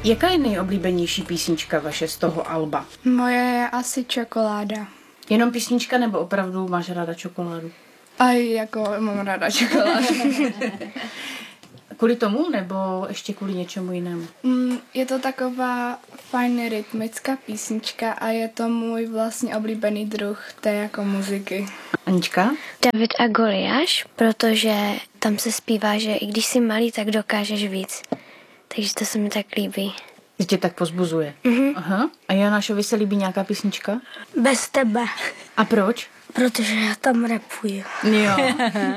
Jaká je nejoblíbenější písnička vaše z toho alba? Moje je asi Čokoláda. Jenom písnička nebo opravdu máš ráda čokoládu? A jako mám ráda čokoládu. Kvůli tomu nebo ještě kvůli něčemu jinému? Je to taková fajn rytmická písnička a je to můj vlastně oblíbený druh té jako muziky. Anička? David a Goliáš, protože tam se zpívá, že i když jsi malý, tak dokážeš víc. Takže to se mi tak líbí. Že tě tak pozbuzuje. Aha. A Janášovi se líbí nějaká písnička? Bez tebe. A proč? Protože já tam rapuji. Jo.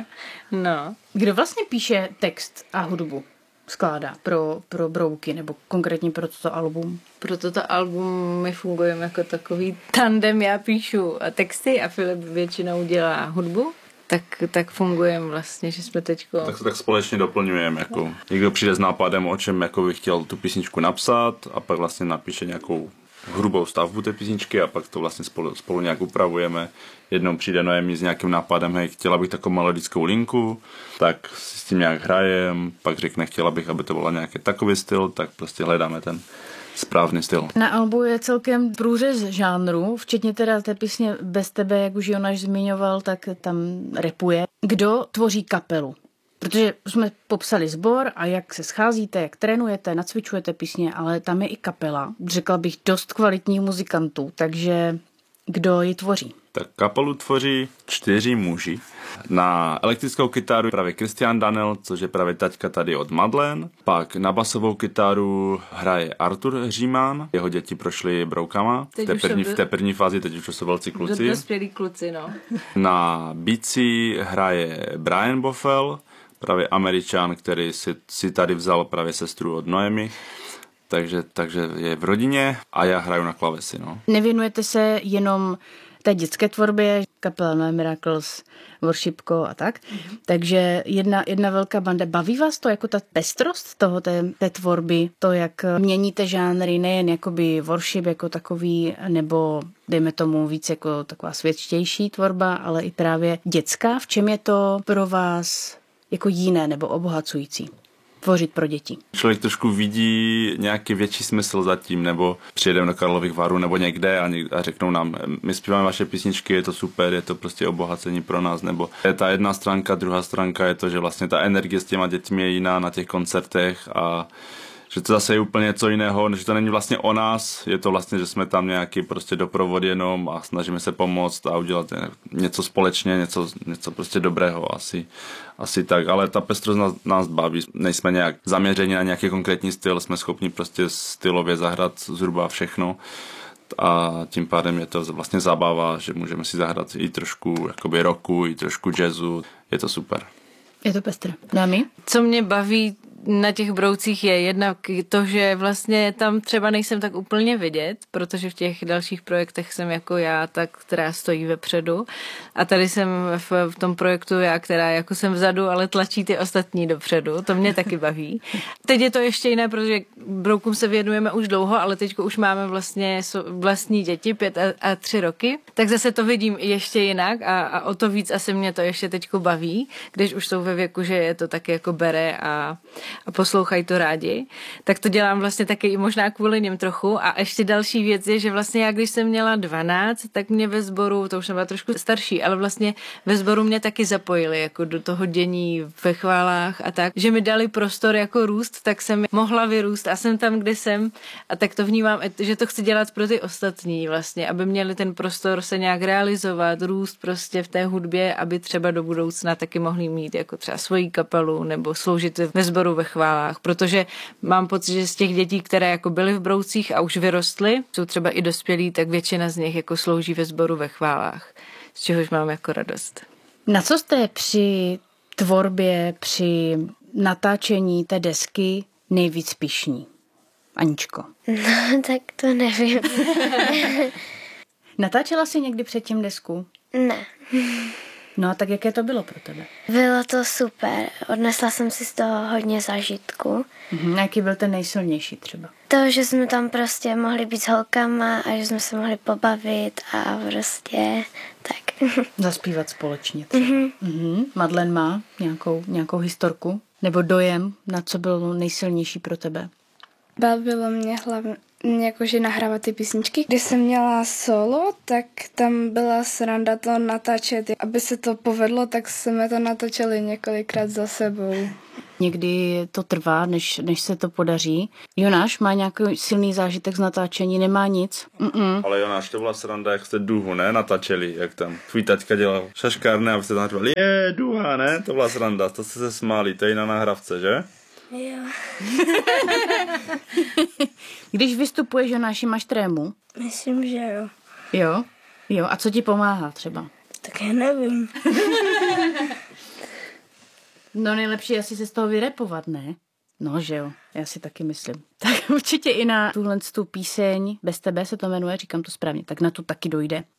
No. Kdo vlastně píše text a hudbu? Skládá pro Brouky, nebo konkrétně pro toto album? Pro toto album my fungujeme jako takový tandem, já píšu texty a Filip většinou dělá hudbu. Tak fungujeme vlastně, že jsme teďko... Tak společně doplňujeme, jako někdo přijde s nápadem, o čem jako by chtěl tu písničku napsat a pak vlastně napíše nějakou hrubou stavbu té písničky a pak to vlastně spolu nějak upravujeme. Jednou přijde Noemi s nějakým nápadem, hej, chtěla bych takovou melodickou linku, tak si s tím nějak hrajem, pak řekne, chtěla bych, aby to bylo nějaký takový styl, tak prostě hledáme ten správný styl. Na albu je celkem průřez žánru, včetně teda té písně Bez tebe, jak už Jonáš zmiňoval, tak tam rapuje. Kdo tvoří kapelu? Protože jsme popsali sbor a jak se scházíte, jak trénujete, nacvičujete písně, ale tam je i kapela. Řekla bych dost kvalitních muzikantů, takže kdo ji tvoří? Tak kapelu tvoří 4 muži. Na elektrickou kytaru právě Christian Daniel, což je právě taťka tady od Madlen. Pak na basovou kytaru hraje Artur Říman. Jeho děti prošly Broukama. V té první fázi, teď už jsou velcí kluci. Dospělí kluci, no. Na bicí hraje Brian Boffel, právě Američan, který si tady vzal právě sestru od Noemi. Takže je v rodině a já hraju na klavesi. No. Nevěnujete se jenom té dětské tvorbě, kapela No Miracles, Worshipko a tak. Takže jedna velká banda. Baví vás to jako ta pestrost té tvorby, to, jak měníte žánry, nejen jakoby worship jako takový, nebo dejme tomu víc jako taková světštější tvorba, ale i právě dětská. V čem je to pro vás jako jiné nebo obohacující? Tvořit pro děti. Člověk trošku vidí nějaký větší smysl zatím, nebo přijedeme do Karlových Varů nebo někde a řeknou nám, my zpíváme vaše písničky, je to super, je to prostě obohacení pro nás, nebo je ta jedna stránka, druhá stránka je to, že vlastně ta energie s těma dětmi je jiná na těch koncertech a že to zase je úplně něco jiného, že to není vlastně o nás, je to vlastně, že jsme tam nějaký prostě doprovod jenom a snažíme se pomoct a udělat něco společně, něco prostě dobrého asi tak, ale ta pestrost nás baví, nejsme nějak zaměřeni na nějaký konkrétní styl, jsme schopni prostě stylově zahrát zhruba všechno a tím pádem je to vlastně zábava, že můžeme si zahrát i trošku jakoby rocku, i trošku jazzu, je to super. Je to pestré. Dámy? Co mě baví na těch Broucích je jednak to, že vlastně tam třeba nejsem tak úplně vidět, protože v těch dalších projektech jsem jako já, tak, která stojí vepředu a tady jsem v tom projektu já, která jako jsem vzadu, ale tlačí ty ostatní dopředu, to mě taky baví. Teď je to ještě jiné, protože Broukům se věnujeme už dlouho, ale teď už máme vlastně vlastní děti, 5 a 3 roky, tak zase to vidím ještě jinak a o to víc asi mě to ještě teďko baví, když už jsou ve věku, že je to taky jako bere a poslouchají to rádi, tak to dělám vlastně taky i možná kvůli něm trochu. A ještě další věc je, že vlastně já, když jsem měla 12, tak mě ve sboru, to už jsem byla trošku starší, ale vlastně ve sboru mě taky zapojili jako do toho dění ve chválách a tak, že mi dali prostor jako růst, tak jsem mohla vyrůst a jsem tam, kde jsem a tak to vnímám, že to chci dělat pro ty ostatní vlastně, aby měli ten prostor se nějak realizovat, růst prostě v té hudbě, aby třeba do budoucna taky mohli mít jako třeba svoji kapelu nebo sloužit ve sboru ve chválách, protože mám pocit, že z těch dětí, které jako byly v Broucích a už vyrostly, jsou třeba i dospělí, tak většina z nich jako slouží ve sboru ve chválách, z čehož mám jako radost. Na co jste při tvorbě, při natáčení té desky nejvíc pyšní? Aničko. No, tak to nevím. Natáčela jsi někdy předtím desku? Ne. No a tak jaké to bylo pro tebe? Bylo to super. Odnesla jsem si z toho hodně zážitku. Jaký byl ten nejsilnější třeba? To, že jsme tam prostě mohli být s holkama a že jsme se mohli pobavit a prostě tak. Zaspívat společně třeba. Madlen má nějakou historku? Nebo dojem, na co byl nejsilnější pro tebe? Bavilo mě hlavně jakože nahrávat ty písničky. Když jsem měla solo, tak tam byla sranda to natáčet. Aby se to povedlo, tak jsme to natočili několikrát za sebou. Někdy to trvá, než se to podaří. Jonáš má nějaký silný zážitek z natáčení, nemá nic. Ale Jonáš, to byla sranda, jak jste duhu, ne? Natáčeli, jak tam tvůj taťka dělal šaškárny a vy jste tam natáčeli, duha, ne? To byla sranda, to jste se smáli, to je na nahrávce, že? Jo. Když vystupuješ, Jonáši, máš trému? Myslím, že jo. Jo? Jo, a co ti pomáhá třeba? Tak já nevím. No nejlepší je asi se z toho vyrepovat, ne? No, že jo, já si taky myslím. Tak určitě i na tuhle píseň, Bez tebe se to jmenuje, říkám to správně, tak na tu taky dojde